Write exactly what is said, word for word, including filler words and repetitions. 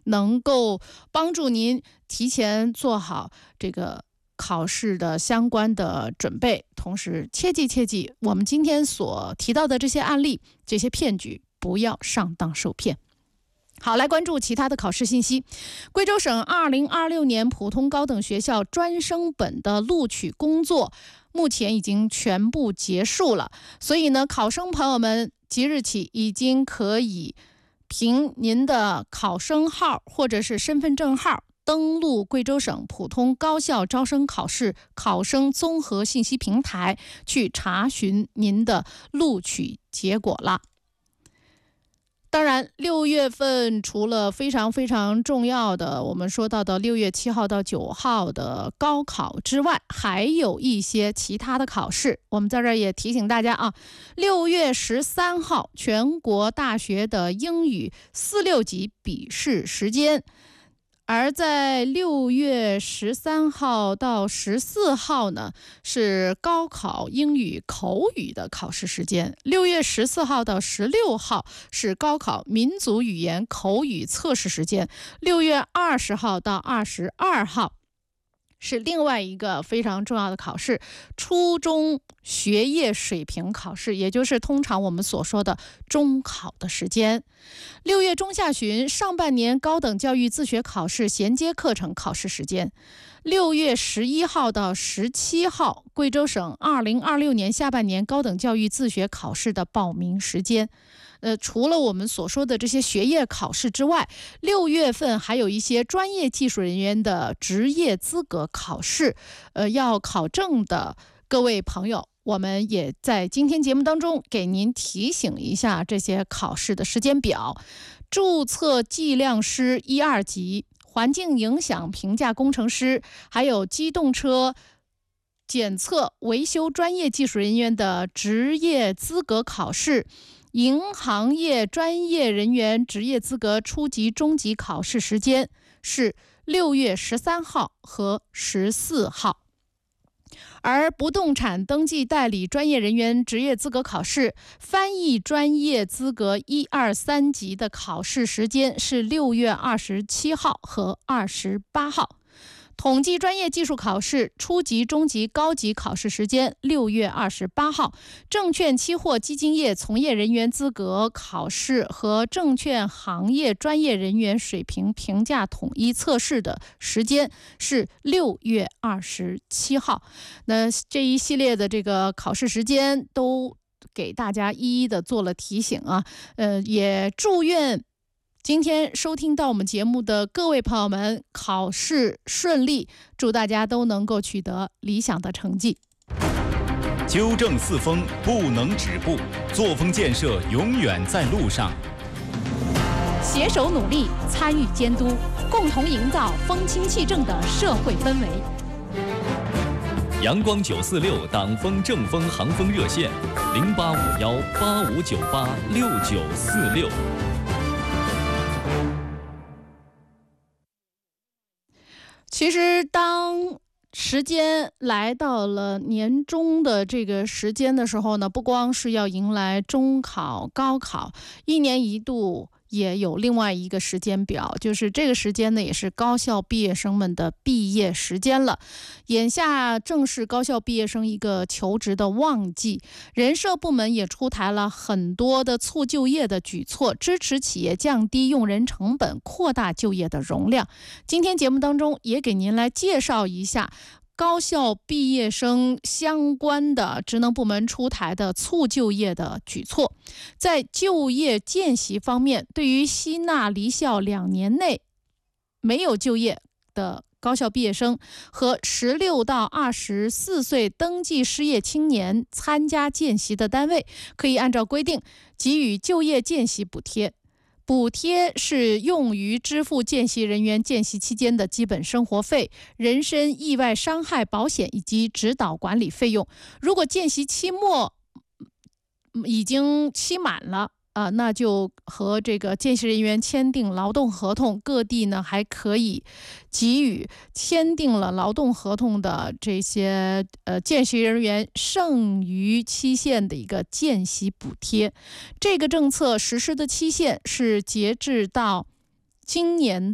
能够帮助您提前做好这个考试的相关的准备。同时切记切记，我们今天所提到的这些案例，这些骗局，不要上当受骗。好，来关注其他的考试信息。贵州省二零二六年普通高等学校专升本的录取工作目前已经全部结束了，所以呢，考生朋友们即日起已经可以凭您的考生号或者是身份证号登录贵州省普通高校招生考试考生综合信息平台去查询您的录取结果了。当然，六月份除了非常非常重要的我们说到的六月七号到九号的高考之外，还有一些其他的考试。我们在这儿也提醒大家啊，六月十三号全国大学的英语四六级笔试时间。而在六月十三号到十四号呢，是高考英语口语的考试时间。六月十四号到十六号是高考民族语言口语测试时间。六月二十号到二十二号是另外一个非常重要的考试，初中学业水平考试，也就是通常我们所说的中考的时间。六月中下旬上半年高等教育自学考试衔接课程考试时间。六月十一号到十七号，贵州省二零二六年下半年高等教育自学考试的报名时间。呃，除了我们所说的这些学业考试之外，六月份还有一些专业技术人员的职业资格考试，呃，要考证的各位朋友，我们也在今天节目当中给您提醒一下这些考试的时间表。注册计量师一二级、环境影响评价工程师，还有机动车检测维修专业技术人员的职业资格考试，银行业专业人员职业资格初级、中级考试时间是六月十三号和十四号。而不动产登记代理专业人员职业资格考试、翻译专业资格一二三级的考试时间是六月二十七号和二十八号。统计专业技术考试初级、中级、高级考试时间六月二十八号。证券期货基金业从业人员资格考试和证券行业专业人员水平评价统一测试的时间是六月二十七号。那这一系列的这个考试时间都给大家一一的做了提醒啊，呃，也祝愿今天收听到我们节目的各位朋友们考试顺利，祝大家都能够取得理想的成绩。 纠正四风不能止步，作风建设永远在路上。 携手努力，参与监督，共同营造风清气正的社会氛围。 阳光九四六党风正风航风热线：零八五幺八五九八六九四六。 其实当时间来到了年终的这个时间的时候呢，不光是要迎来中考、高考，一年一度也有另外一个时间表，就是这个时间呢，也是高校毕业生们的毕业时间了。眼下正是高校毕业生一个求职的旺季，人社部门也出台了很多的促就业的举措，支持企业降低用人成本，扩大就业的容量。今天节目当中也给您来介绍一下高校毕业生相关的职能部门出台的促就业的举措。在就业见习方面，对于吸纳离校两年内没有就业的高校毕业生和十六到二十四岁登记失业青年参加见习的单位，可以按照规定给予就业见习补贴。补贴是用于支付见习人员见习期间的基本生活费、人身意外伤害保险以及指导管理费用。如果见习期末已经期满了啊，那就和这个见习人员签订劳动合同，各地呢还可以给予签订了劳动合同的这些呃见习人员剩余期限的一个见习补贴。这个政策实施的期限是截至到今年